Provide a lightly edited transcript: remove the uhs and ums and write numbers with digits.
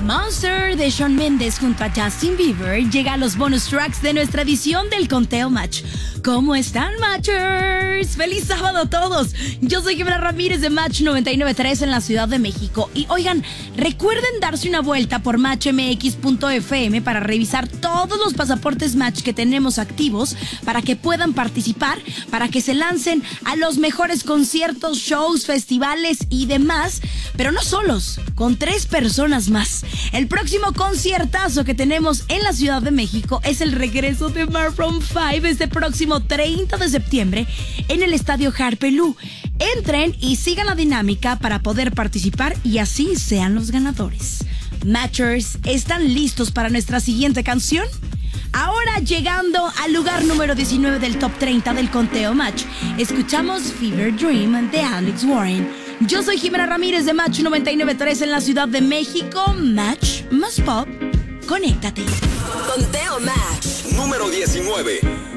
Monster de Shawn Mendes junto a Justin Bieber llega a los bonus tracks de nuestra edición del Conteo Match. ¿Cómo están, Matchers? ¡Feliz sábado a todos! Yo soy Jimena Ramírez de Match 99.3 en la Ciudad de México. Y oigan, recuerden darse una vuelta por matchmx.fm para revisar todos los pasaportes Match que tenemos activos para que puedan participar, para que se lancen a los mejores conciertos, shows, festivales y demás, pero no solos, con 3 personas más. El próximo conciertazo que tenemos en la Ciudad de México es el regreso de Maroon 5 este próximo 30 de septiembre en el Estadio Harpelú. Entren y sigan la dinámica para poder participar y así sean los ganadores. Matchers, ¿están listos para nuestra siguiente canción? Ahora llegando al lugar número 19 del top 30 del Conteo Match, escuchamos Fever Dream de Alex Warren. Yo soy Jimena Ramírez de Match 99.3 en la Ciudad de México. Match más pop. Conéctate. Conteo Match número 19.